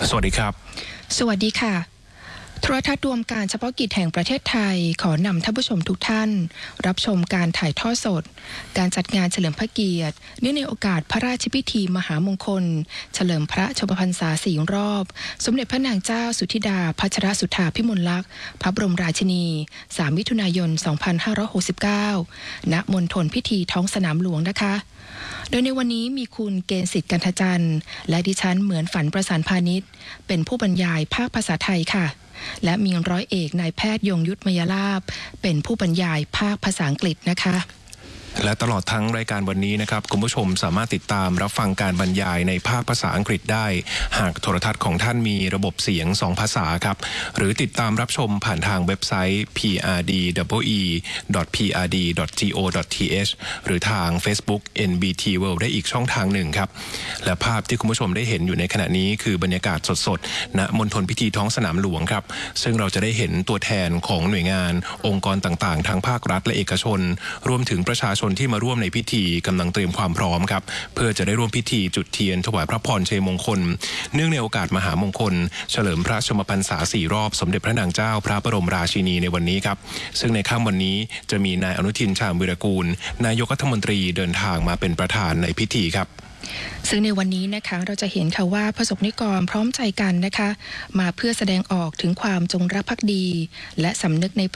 สวัสดีครับสวัสดีค่ะโทรทัศน์รวมการเฉพาะกิจแห่งประเทศไทยขอนำท่านผู้ชมทุกท่านรับชมการถ่ายทอดสดการจัดงานเฉลิมพระเกียรติเนื่องในโอกาสพระราชพิธีมหามงคลเฉลิมพระชนมพรรษา4 รอบสมเด็จพระนางเจ้าสุธิดาพัชรสุธาพิมลลักษณ์พระบรมราชินี3 มิถุนายน 2569 ณ มณฑลพิธีท้องสนามหลวงนะคะโดยในวันนี้มีคุณเกณฑ์สิทธิ์กันทจันทร์และดิฉันเหมือนฝันประสานพาณิชย์เป็นผู้บรรยายภาคภาษาไทยค่ะและมีร้อยเอกนายแพทย์ยงยุทธมยลาภเป็นผู้บรรยายภาคภาษาอังกฤษนะคะและตลอดทั้งรายการวันนี้นะครับคุณผู้ชมสามารถติดตามรับฟังการบรรยายในภาคภาษาอังกฤษได้หากโทรทัศน์ของท่านมีระบบเสียง2 ภาษาครับหรือติดตามรับชมผ่านทางเว็บไซต์ prde.prd.go.th หรือทาง Facebook NBT World ได้อีกช่องทางหนึ่งครับและภาพที่คุณผู้ชมได้เห็นอยู่ในขณะนี้คือบรรยากาศสดๆณมณฑลพิธีท้องสนามหลวงครับซึ่งเราจะได้เห็นตัวแทนของหน่วยงานองค์กรต่างๆทั้งภาครัฐและเอกชนรวมถึงประชาชนที่มาร่วมในพิธีกำลังเตรียมความพร้อมครับเพื่อจะได้ร่วมพิธีจุดเทียนถวายพระพรชัยมงคลเนื่องในโอกาสมหามงคลเฉลิมพระชนมพรรษา4 รอบสมเด็จพระนางเจ้าพระบรมราชินีในวันนี้ครับซึ่งในค่ำวันนี้จะมีนายอนุทินชาญวิรากูลนายกรัฐมนตรีเดินทางมาเป็นประธานในพิธีครับซึ่งในวันนี้นะคะเราจะเห็นค่ะว่าประสบนิกรพร้อมใจกันนะคะมาเพื่อแสดงออกถึงความจงรักภักดีและสำนึกใน